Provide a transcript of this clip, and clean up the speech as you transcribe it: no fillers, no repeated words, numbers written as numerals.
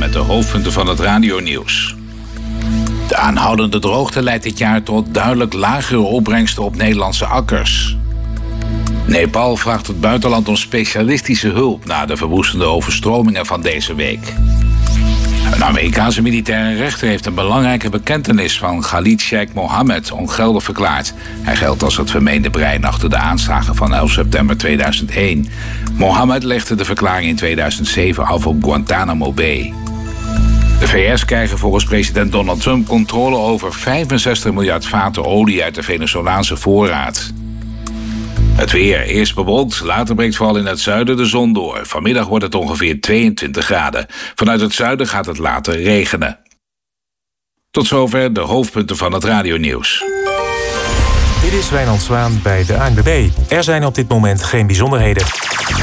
met de hoofdpunten van het radionieuws. De aanhoudende droogte leidt dit jaar tot duidelijk lagere opbrengsten op Nederlandse akkers. Nepal vraagt het buitenland om specialistische hulp na de verwoestende overstromingen van deze week. Een Amerikaanse militaire rechter heeft een belangrijke bekentenis van Khalid Sheikh Mohammed ongeldig verklaard. Hij geldt als het vermeende brein achter de aanslagen van 11 september 2001. Mohammed legde de verklaring in 2007 af op Guantanamo Bay. De VS krijgen volgens president Donald Trump controle over 65 miljard vaten olie uit de Venezolaanse voorraad. Het weer, eerst bewolkt, later breekt vooral in het zuiden de zon door. Vanmiddag wordt het ongeveer 22 graden. Vanuit het zuiden gaat het later regenen. Tot zover de hoofdpunten van het radionieuws. Dit is Wijnand Zwaan bij de ANWB. Er zijn op dit moment geen bijzonderheden.